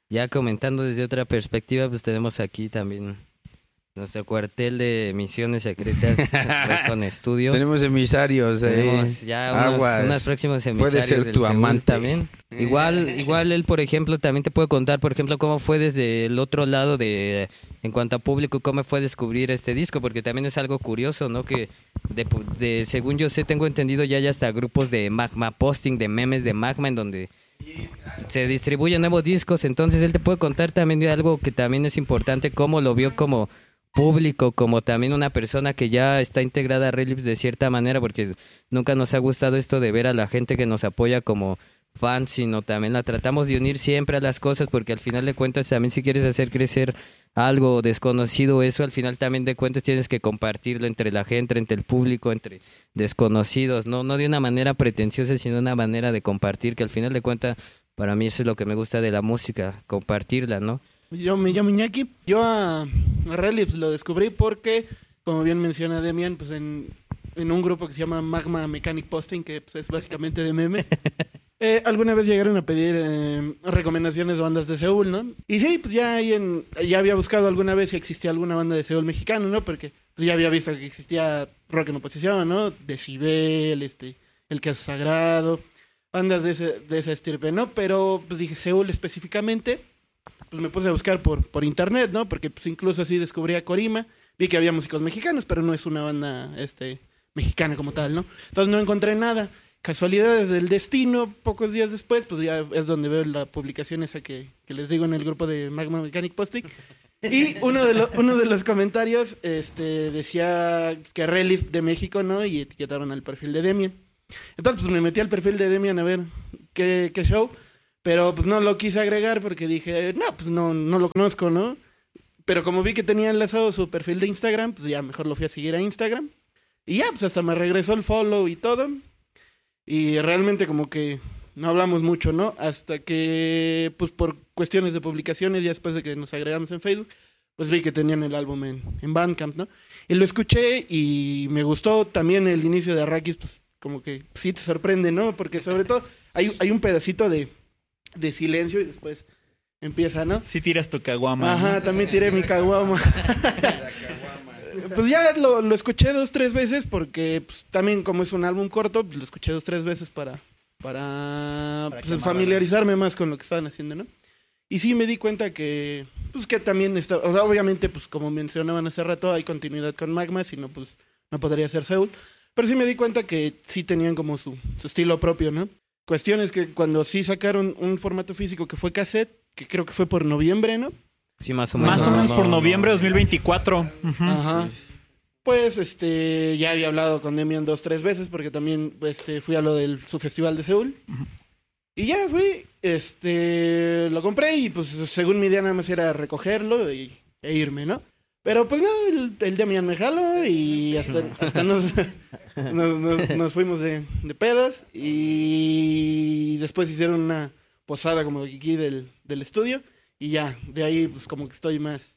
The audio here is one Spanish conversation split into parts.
ya comentando desde otra perspectiva, pues tenemos aquí también nuestro cuartel de misiones secretas con estudio. Tenemos emisarios, Tenemos ya unos próximos emisarios. Puede ser tu amante también. Igual él, por ejemplo, también te puede contar, por ejemplo, cómo fue desde el otro lado en cuanto a público, cómo fue descubrir este disco, porque también es algo curioso, ¿no? Que según yo sé, tengo entendido, ya hay hasta grupos de Magma Posting, de memes de Magma, en donde se distribuyen nuevos discos. Entonces él te puede contar también de algo que también es importante, cómo lo vio como público, como también una persona que ya está integrada a Relips de cierta manera, porque nunca nos ha gustado esto de ver a la gente que nos apoya como fans, sino también la tratamos de unir siempre a las cosas, porque al final de cuentas también si quieres hacer crecer algo desconocido, eso al final también de cuentas tienes que compartirlo entre la gente, entre el público, entre desconocidos, no de una manera pretenciosa, sino de una manera de compartir, que al final de cuentas para mí eso es lo que me gusta de la música, compartirla, ¿no? Yo me llamo Iñaki. Yo a Relips lo descubrí porque, como bien menciona Demian, pues en un grupo que se llama Magma Mechanic Posting, que pues, es básicamente de memes. Alguna vez llegaron a pedir recomendaciones de bandas de Seúl, ¿no? Y sí, pues ya había buscado alguna vez si existía alguna banda de Seúl mexicano, ¿no? Porque pues, ya había visto que existía Rock en Oposición, ¿no? Decibel, El Caso Sagrado, bandas de esa estirpe, ¿no? Pero pues dije Seúl específicamente. Pues me puse a buscar por internet, ¿no? Porque pues incluso así descubrí a Corima, vi que había músicos mexicanos, pero no es una banda mexicana como tal, ¿no? Entonces no encontré nada. Casualidades del destino, pocos días después, pues ya es donde veo la publicación esa que les digo en el grupo de Magma Mechanic Posting. Y uno de los comentarios decía que Relips de México, ¿no? Y etiquetaron al perfil de Demian. Entonces pues me metí al perfil de Demian a ver qué show. Pero pues no lo quise agregar porque dije, no lo conozco, ¿no? Pero como vi que tenía enlazado su perfil de Instagram, pues ya mejor lo fui a seguir a Instagram. Y ya, pues hasta me regresó el follow y todo. Y realmente como que no hablamos mucho, ¿no? Hasta que, pues por cuestiones de publicaciones, ya después de que nos agregamos en Facebook, pues vi que tenían el álbum en Bandcamp, ¿no? Y lo escuché y me gustó también el inicio de Arrakis, pues como que sí te sorprende, ¿no? Porque sobre todo hay un pedacito de silencio y después empieza, ¿no? Sí tiras tu caguama. Ajá, ¿no? También tiré mi caguama. Pues ya lo escuché 2-3 veces porque pues, también como es un álbum corto, pues lo escuché 2-3 veces para pues, familiarizarme más con lo que estaban haciendo, ¿no? Y sí me di cuenta que pues que también está, o sea, obviamente pues como mencionaban hace rato hay continuidad con Magma, si no pues no podría ser Seúl, pero sí me di cuenta que sí tenían como su estilo propio, ¿no? Cuestiones que cuando sí sacaron un formato físico que fue cassette, que creo que fue por noviembre, ¿no? Sí, más o menos. Más o menos por noviembre de 2024. Uh-huh. Ajá. Sí. Pues ya había hablado con Demian 2-3 veces porque también fui a lo de su festival de Seúl. Uh-huh. Y ya fui, lo compré y pues según mi idea nada más era recogerlo e irme, ¿no? Pero pues no, el Demian me jaló y hasta nos fuimos de pedas y después hicieron una posada como de aquí del estudio y ya, de ahí pues como que estoy más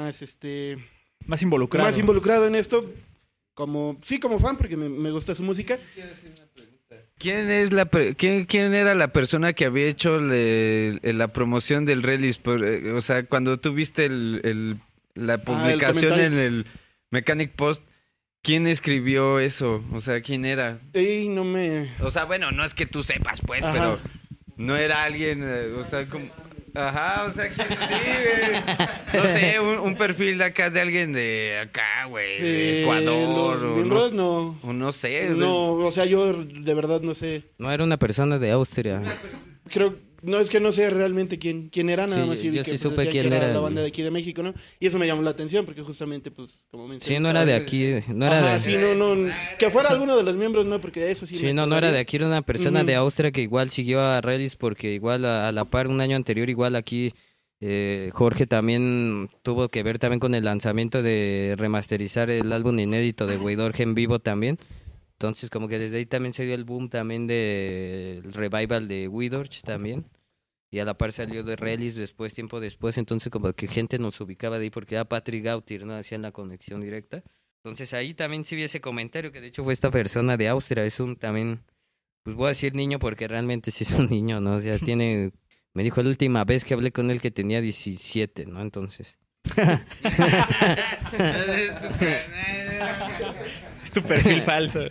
involucrado. Más involucrado en esto, como fan porque me gusta su música. ¿Quién era la persona que había hecho la promoción del Relips? O sea, cuando tú viste la publicación en el Mechanic Post, ¿quién escribió eso? O sea, ¿quién era? No me... O sea, bueno, no es que tú sepas, pues, Ajá. pero no era alguien, o sea, como... Ajá, o sea, ¿quién sí, güey? No sé, un perfil de acá de alguien de acá, güey, de Ecuador, o no sé. No, o sea, yo de verdad no sé. No era una persona de Austria. No, es que no sé realmente quién era, nada más. Yo sí que, supe quién era. La banda de aquí de México, ¿no? Y eso me llamó la atención porque justamente, pues, como mencioné. Sí, no era de aquí. No era sí, no. Que fuera alguno de los miembros, no, porque eso sí. Sí, no era de aquí, era una persona de Austria que igual siguió a Relips porque igual a la par un año anterior, igual aquí Jorge también tuvo que ver también con el lanzamiento de remasterizar el álbum inédito de Weidorge en vivo también. Entonces, como que desde ahí también se dio el boom también del revival de Weidorche también. Y a la par salió de Relips tiempo después. Entonces, como que gente nos ubicaba de ahí porque era Patrick Gautir, ¿no? Hacían la conexión directa. Entonces, ahí también sí vi ese comentario que de hecho fue esta persona de Austria. Es un también, pues voy a decir niño porque realmente sí es un niño, ¿no? O sea, tiene Me dijo la última vez que hablé con él que tenía 17, ¿no? Entonces... Es tu perfil falso.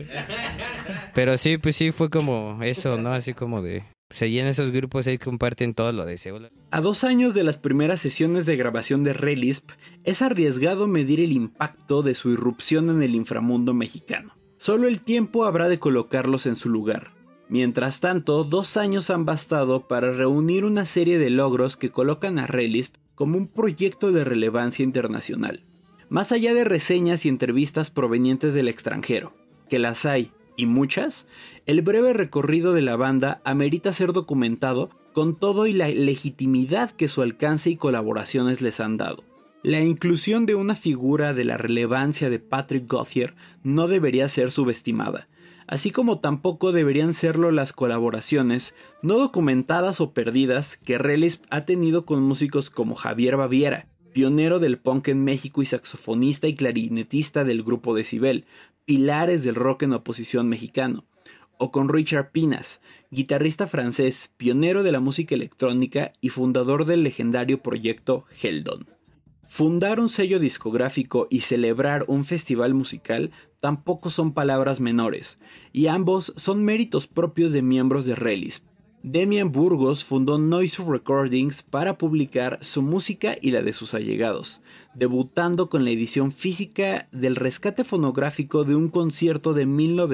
Pero sí, pues sí, fue como eso, ¿no? Así como de... Pues allí en esos grupos ahí comparten todo lo de Seúl. A 2 años de las primeras sesiones de grabación de Relisp, es arriesgado medir el impacto de su irrupción en el inframundo mexicano. Solo el tiempo habrá de colocarlos en su lugar. Mientras tanto, 2 años han bastado para reunir una serie de logros que colocan a Relisp como un proyecto de relevancia internacional. Más allá de reseñas y entrevistas provenientes del extranjero, que las hay, y muchas, el breve recorrido de la banda amerita ser documentado con todo y la legitimidad que su alcance y colaboraciones les han dado. La inclusión de una figura de la relevancia de Patrick Gauthier no debería ser subestimada, así como tampoco deberían serlo las colaboraciones, no documentadas o perdidas, que Relisp ha tenido con músicos como Javier Baviera, pionero del punk en México y saxofonista y clarinetista del grupo Decibel, pilares del rock en oposición mexicano, o con Richard Pinas, guitarrista francés, pionero de la música electrónica y fundador del legendario proyecto Heldon. Fundar un sello discográfico y celebrar un festival musical tampoco son palabras menores, y ambos son méritos propios de miembros de Relisp. Demian Burgos fundó Noise Recordings para publicar su música y la de sus allegados, debutando con la edición física del rescate fonográfico de un concierto de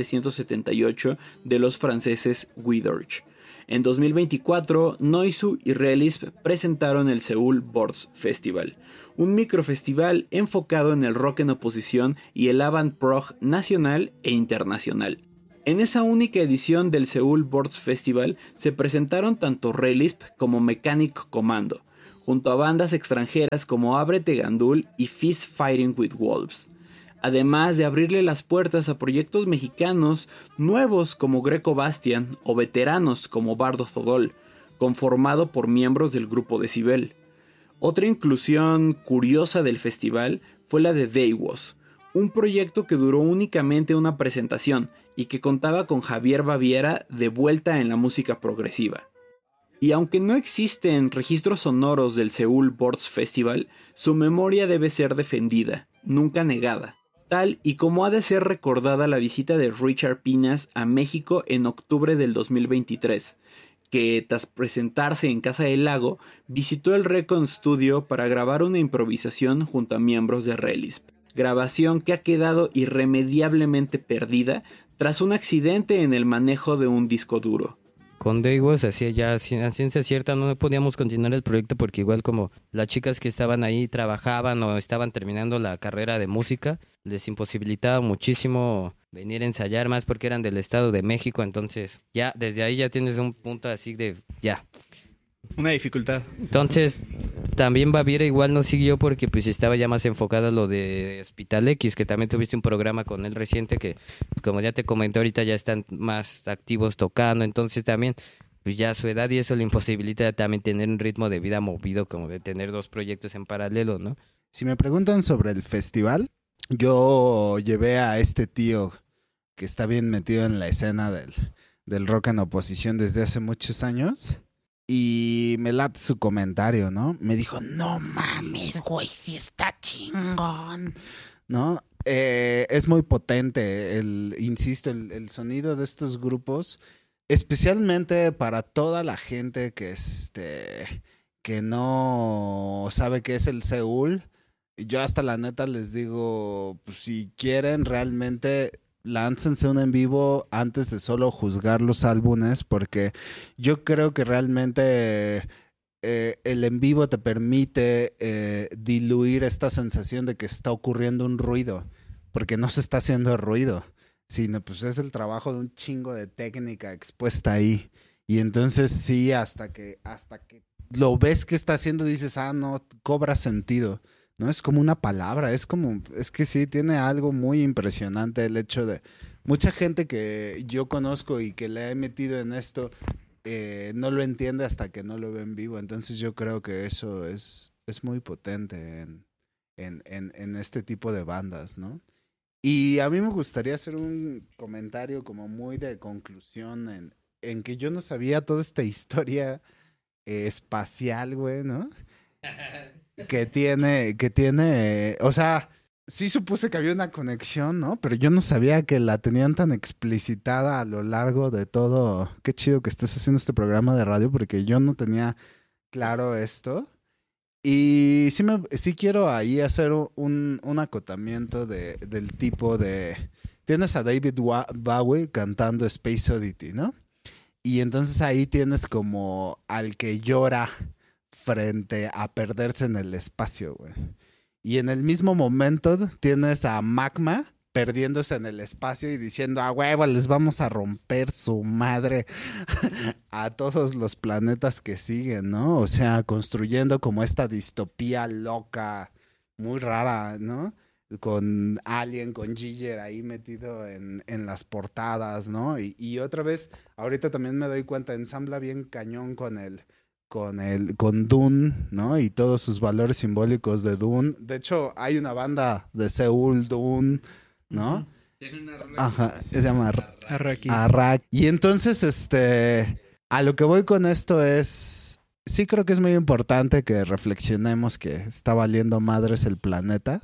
1978 de los franceses Widorge. En 2024, Noizu y Relisp presentaron el Seoul Boards Festival, un microfestival enfocado en el rock en oposición y el avant-prog nacional e internacional. En esa única edición del Seoul Boards Festival se presentaron tanto Relisp como Mechanic Commando, junto a bandas extranjeras como Ábrete Gandul y Fist Fighting with Wolves, además de abrirle las puertas a proyectos mexicanos nuevos como Greco Bastian o veteranos como Bardo Zodol, conformado por miembros del grupo Decibel. Otra inclusión curiosa del festival fue la de They Was, un proyecto que duró únicamente una presentación y que contaba con Javier Baviera de vuelta en la música progresiva. Y aunque no existen registros sonoros del Seoul Boards Festival, su memoria debe ser defendida, nunca negada, tal y como ha de ser recordada la visita de Richard Pinas a México en octubre del 2023, que tras presentarse en Casa del Lago, visitó el Recon Studio para grabar una improvisación junto a miembros de Relisp, grabación que ha quedado irremediablemente perdida tras un accidente en el manejo de un disco duro. Con Daywos, así ya a ciencia cierta no podíamos continuar el proyecto porque igual como las chicas que estaban ahí trabajaban o estaban terminando la carrera de música, les imposibilitaba muchísimo venir a ensayar más porque eran del Estado de México, entonces ya desde ahí ya tienes un punto así de ya. Una dificultad. Entonces también Baviera igual no siguió porque pues estaba ya más enfocado a lo de Hospital X, que también tuviste un programa con él reciente que como ya te comenté ahorita ya están más activos tocando, entonces también pues ya su edad y eso le imposibilita también tener un ritmo de vida movido como de tener 2 proyectos en paralelo, ¿no? Si me preguntan sobre el festival, yo llevé a este tío que está bien metido en la escena del rock en oposición desde hace muchos años. Y me late su comentario, ¿no? Me dijo, no mames, güey, sí está chingón, ¿no? Es muy potente, insisto, el sonido de estos grupos, especialmente para toda la gente que no sabe qué es el Seúl. Yo hasta la neta les digo, pues, si quieren realmente láncense un en vivo antes de solo juzgar los álbumes, porque yo creo que realmente el en vivo te permite diluir esta sensación de que está ocurriendo un ruido, porque no se está haciendo ruido, sino pues es el trabajo de un chingo de técnica expuesta ahí. Y entonces sí, hasta que lo ves que está haciendo, dices, no, cobra sentido. No es como una palabra, es que sí, tiene algo muy impresionante el hecho de mucha gente que yo conozco y que le he metido en esto, no lo entiende hasta que no lo ve en vivo. Entonces yo creo que eso es muy potente en este tipo de bandas, ¿no? Y a mí me gustaría hacer un comentario como muy de conclusión en que yo no sabía toda esta historia espacial, güey, ¿no? Que tiene, o sea, sí supuse que había una conexión, ¿no? Pero yo no sabía que la tenían tan explicitada a lo largo de todo. Qué chido que estés haciendo este programa de radio porque yo no tenía claro esto. Y sí quiero ahí hacer un acotamiento del tipo de... Tienes a David Bowie cantando Space Oddity, ¿no? Y entonces ahí tienes como al que llora frente a perderse en el espacio, güey. Y en el mismo momento tienes a Magma perdiéndose en el espacio y diciendo, a huevo, les vamos a romper su madre a todos los planetas que siguen, ¿no? O sea, construyendo como esta distopía loca, muy rara, ¿no? Con Alien, con Giger ahí metido en las portadas, ¿no? Y otra vez, ahorita también me doy cuenta, ensambla bien cañón con Dune, ¿no? Y todos sus valores simbólicos de Dune. De hecho, hay una banda de Seúl, Dune, ¿no? Tiene una rola. Ajá, se llama Arrakis. Y entonces, a lo que voy con esto es, sí creo que es muy importante que reflexionemos que está valiendo madres el planeta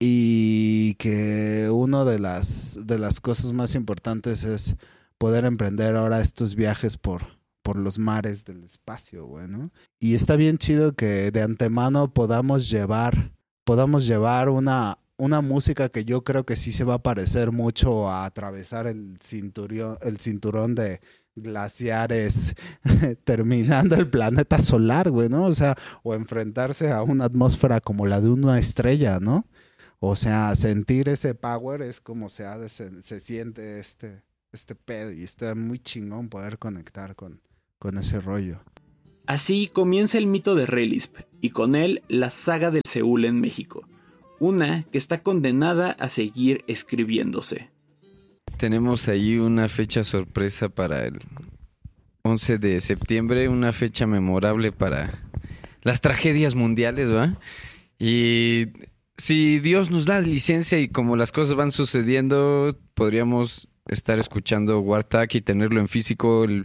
y que una de las cosas más importantes es poder emprender ahora estos viajes por los mares del espacio, güey, ¿no? Y está bien chido que de antemano podamos llevar una música que yo creo que sí se va a parecer mucho a atravesar el cinturón de glaciares terminando el planeta solar, güey, ¿no? O sea, o enfrentarse a una atmósfera como la de una estrella, ¿no? O sea, sentir ese power es como se siente este pedo y está muy chingón poder conectar con ese rollo. Así comienza el mito de Relisp y con él la saga del Seúl en México, una que está condenada a seguir escribiéndose. Tenemos ahí una fecha sorpresa para el 11 de septiembre, una fecha memorable para las tragedias mundiales, ¿va? Y si Dios nos da licencia y como las cosas van sucediendo, podríamos estar escuchando Wartag y tenerlo en físico el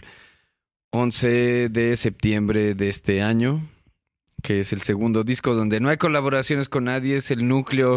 11 de septiembre de este año, que es el segundo disco donde no hay colaboraciones con nadie, es el núcleo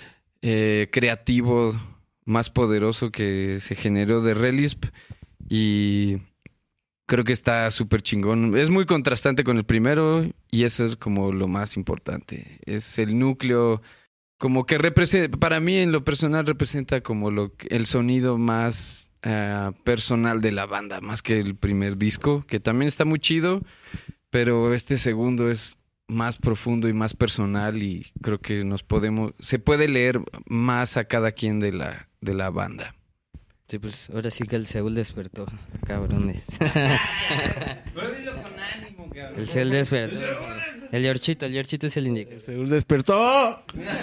creativo más poderoso que se generó de Relisp y creo que está súper chingón. Es muy contrastante con el primero y eso es como lo más importante. Es el núcleo como que representa, para mí en lo personal representa como el sonido más personal de la banda, más que el primer disco, que también está muy chido, pero este segundo es más profundo y más personal y creo que se puede leer más a cada quien de la banda. Sí, pues ahora sí que el Seúl despertó, cabrones. El Seúl despertó. El Yorchito es el indicador. Seúl despertó.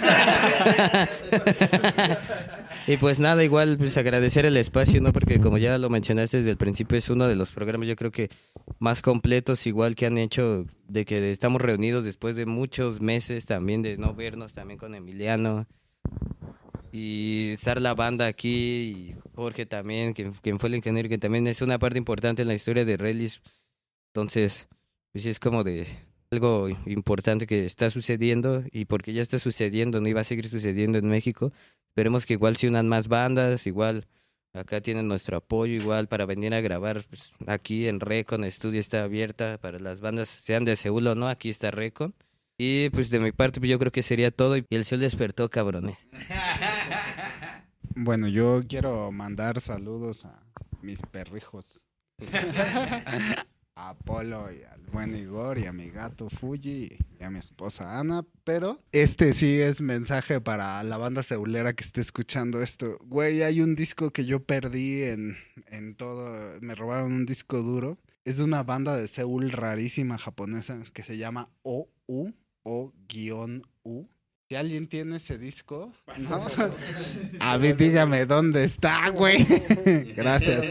Y pues nada, igual pues agradecer el espacio, ¿no? Porque como ya lo mencionaste desde el principio, es uno de los programas yo creo que más completos igual que han hecho, de que estamos reunidos después de muchos meses también de no vernos, también con Emiliano. Y estar la banda aquí y Jorge también, quien fue el ingeniero, que también es una parte importante en la historia de Relisp. Entonces, pues es como de algo importante que está sucediendo y porque ya está sucediendo, no iba a seguir sucediendo en México. Esperemos que igual se unan más bandas, igual acá tienen nuestro apoyo, igual para venir a grabar pues, aquí en Recon, el estudio está abierta para las bandas, sean de Seúl o no, aquí está Recon. Y pues de mi parte pues, yo creo que sería todo y el sol despertó, cabrones. Bueno, yo quiero mandar saludos a mis perrijos. A Apolo y al buen Igor y a mi gato Fuji y a mi esposa Ana, pero sí es mensaje para la banda seulera que esté escuchando esto. Güey, hay un disco que yo perdí en todo, me robaron un disco duro. Es de una banda de Seúl rarísima japonesa que se llama OU. Si alguien tiene ese disco, ¿no? A ver, dígame dónde está, güey. Gracias.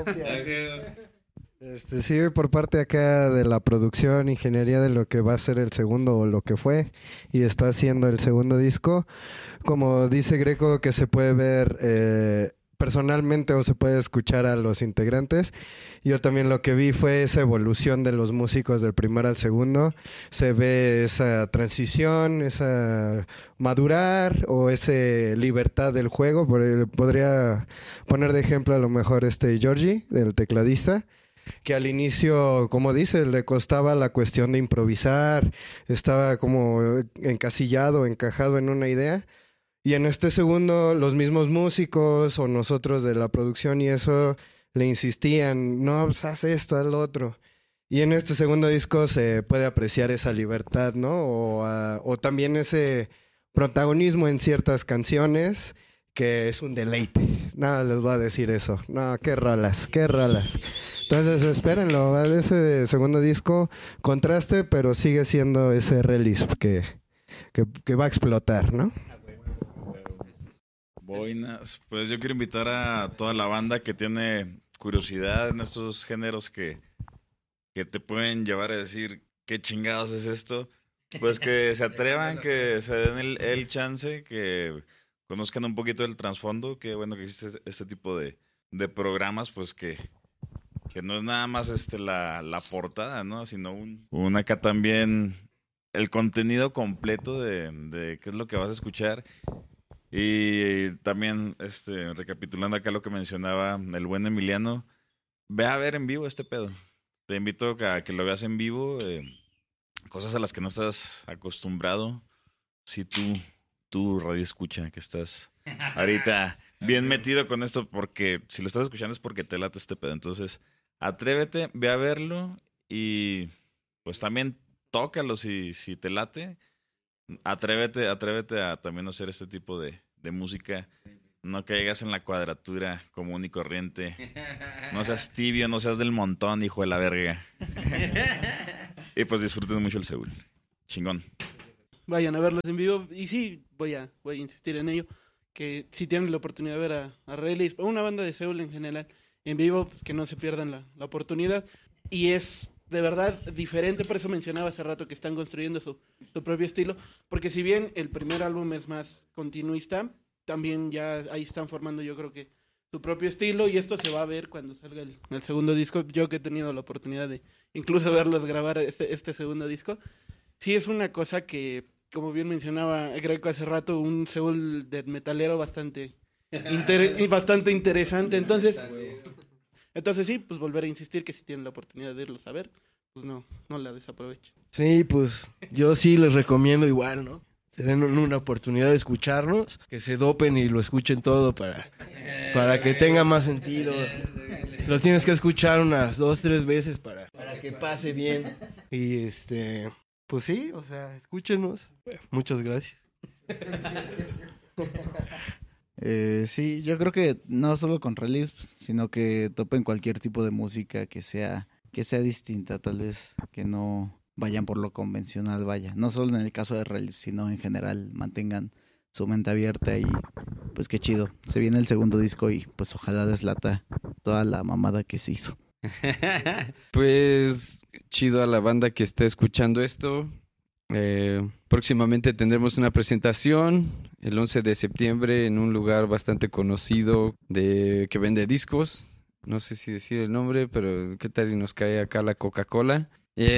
Sí, por parte acá de la producción, ingeniería de lo que va a ser el segundo o lo que fue y está haciendo el segundo disco. Como dice Greco, que se puede ver personalmente o se puede escuchar a los integrantes. Yo también lo que vi fue esa evolución de los músicos del primero al segundo. Se ve esa transición, esa madurar o esa libertad del juego. Podría poner de ejemplo a lo mejor Georgie, el tecladista, que al inicio, como dices, le costaba la cuestión de improvisar, estaba como encasillado, encajado en una idea. Y en este segundo, los mismos músicos o nosotros de la producción y eso le insistían, no, pues haz esto, haz lo otro. Y en este segundo disco se puede apreciar esa libertad, ¿no? O también ese protagonismo en ciertas canciones que es un deleite. Nada, les voy a decir eso. No, qué rolas, qué rolas. Entonces, espérenlo, ese segundo disco, contraste, pero sigue siendo ese release que va a explotar, ¿no? Boinas, pues yo quiero invitar a toda la banda que tiene curiosidad en estos géneros que te pueden llevar a decir qué chingados es esto, pues que se atrevan, que se den el chance, que conozcan un poquito el trasfondo, que bueno que existe este tipo de programas, pues que no es nada más la portada, ¿no? Sino acá también el contenido completo de qué es lo que vas a escuchar. Y también, recapitulando acá lo que mencionaba el buen Emiliano, ve a ver en vivo este pedo. Te invito a que lo veas en vivo, cosas a las que no estás acostumbrado. Si tú radio escucha, que estás ahorita bien metido con esto, porque si lo estás escuchando es porque te late este pedo. Entonces, atrévete, ve a verlo y pues también tócalo si te late. Atrévete a también hacer este tipo de música. No caigas en la cuadratura común y corriente. No seas tibio, no seas del montón, hijo de la verga. Y pues disfruten mucho el Seúl. Chingón. Vayan a verlos en vivo. Y sí, voy a insistir en ello. Que si tienen la oportunidad de ver a Release, o una banda de Seúl en general, en vivo, pues que no se pierdan la oportunidad. Y es de verdad diferente, por eso mencionaba hace rato que están construyendo su propio estilo, porque si bien el primer álbum es más continuista, también ya ahí están formando yo creo que su propio estilo, y esto se va a ver cuando salga el segundo disco. Yo que he tenido la oportunidad de incluso verlos grabar este segundo disco, sí es una cosa que, como bien mencionaba Greco hace rato, un Seúl de metalero bastante interesante. Entonces sí, pues volver a insistir que si tienen la oportunidad de irlos a ver, pues no la desaprovechen. Sí, pues yo sí les recomiendo igual, ¿no? Se den una oportunidad de escucharnos, que se dopen y lo escuchen todo para que tenga más sentido. Lo tienes que escuchar unas 2-3 veces para que pase bien. Y pues sí, o sea, escúchenos. Muchas gracias. Sí, yo creo que no solo con Release, sino que topen cualquier tipo de música que sea distinta, tal vez que no vayan por lo convencional, vaya. No solo en el caso de Release, sino en general mantengan su mente abierta y pues qué chido. Se viene el segundo disco y pues ojalá deslata toda la mamada que se hizo. Pues chido a la banda que esté escuchando esto. Próximamente tendremos una presentación el 11 de septiembre en un lugar bastante conocido que vende discos. No sé si decir el nombre, pero ¿qué tal si nos cae acá la Coca-Cola?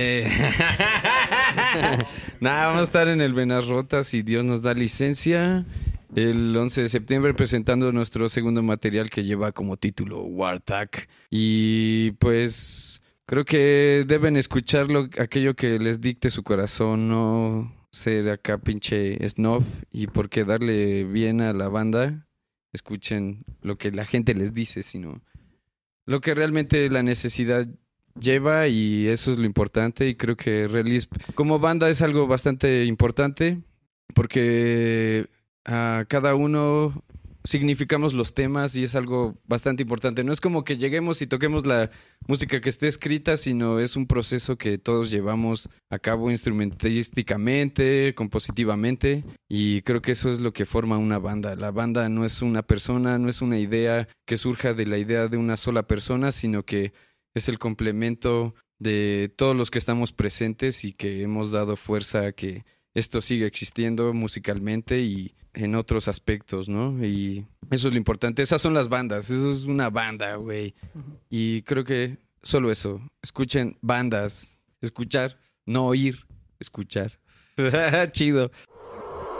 Nada, vamos a estar en el Venas Rotas si Dios nos da licencia. El 11 de septiembre presentando nuestro segundo material que lleva como título Wartag. Y pues creo que deben escucharlo, aquello que les dicte su corazón, no ser acá pinche snob, y porque darle bien a la banda, escuchen lo que la gente les dice, sino lo que realmente la necesidad lleva, y eso es lo importante. Y creo que Release como banda es algo bastante importante porque a cada uno significamos los temas y es algo bastante importante. No es como que lleguemos y toquemos la música que esté escrita, sino es un proceso que todos llevamos a cabo instrumentísticamente, compositivamente, y creo que eso es lo que forma una banda. La banda no es una persona, no es una idea que surja de la idea de una sola persona, sino que es el complemento de todos los que estamos presentes y que hemos dado fuerza a que esto siga existiendo musicalmente y en otros aspectos, ¿no? Y eso es lo importante. Esas son las bandas. Eso es una banda, güey. Y creo que solo eso. Escuchen bandas. Escuchar, no oír. Escuchar. Chido.